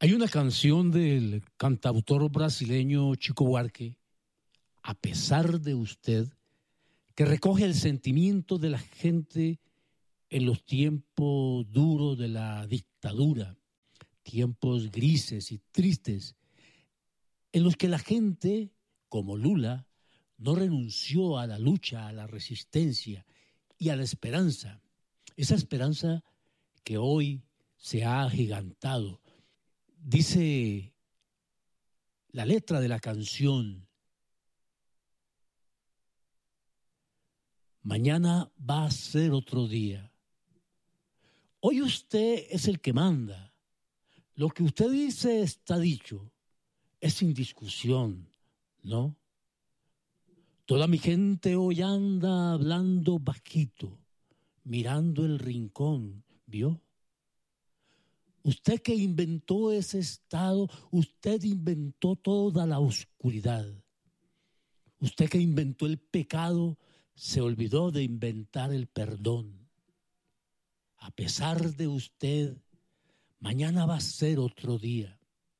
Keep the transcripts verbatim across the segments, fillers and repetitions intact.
Hay una canción del cantautor brasileño Chico Buarque, A pesar de usted, que recoge el sentimiento de la gente en los tiempos duros de la dictadura, tiempos grises y tristes, en los que la gente, como Lula, no renunció a la lucha, a la resistencia y a la esperanza. Esa esperanza que hoy se ha agigantado. Dice la letra de la canción: mañana va a ser otro día. Hoy usted es el que manda. Lo que usted dice está dicho. Es sin discusión, ¿no? Toda mi gente hoy anda hablando bajito, mirando el rincón, ¿vio? Usted que inventó ese estado, usted inventó toda la oscuridad. Usted que inventó el pecado, se olvidó de inventar el perdón. A pesar de usted, mañana va a ser otro día.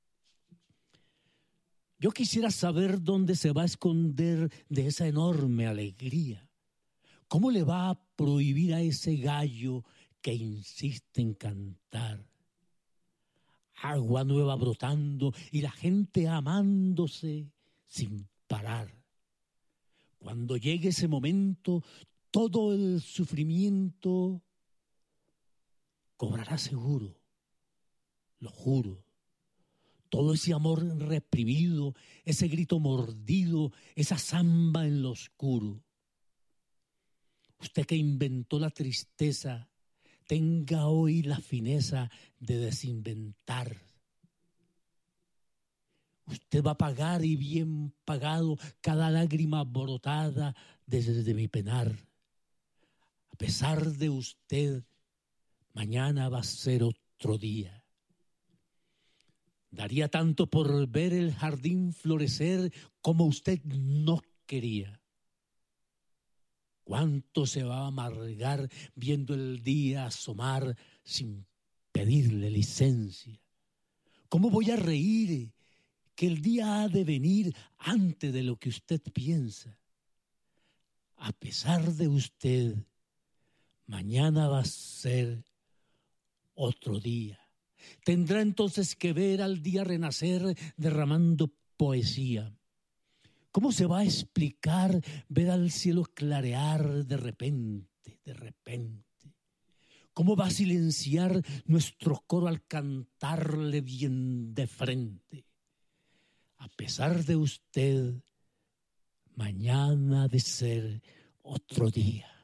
Yo quisiera saber dónde se va a esconder de esa enorme alegría. ¿Cómo le va a prohibir a ese gallo que insiste en cantar? Agua nueva brotando y la gente amándose sin parar. Cuando llegue ese momento, todo el sufrimiento cobrará seguro, lo juro. Todo ese amor reprimido, ese grito mordido, esa zamba en lo oscuro. Usted que inventó la tristeza, tenga hoy la fineza de desinventar. Usted va a pagar, y bien pagado, cada lágrima brotada desde mi penar. A pesar de usted, mañana va a ser otro día. Daría tanto por ver el jardín florecer como usted no quería. ¿Cuánto se va a amargar viendo el día asomar sin pedirle licencia? ¿Cómo voy a reír que el día ha de venir antes de lo que usted piensa? A pesar de usted, mañana va a ser otro día. Tendrá entonces que ver al día renacer derramando poesía. ¿Cómo se va a explicar ver al cielo clarear de repente, de repente? ¿Cómo va a silenciar nuestro coro al cantarle bien de frente? A pesar de usted, mañana ha de ser otro día.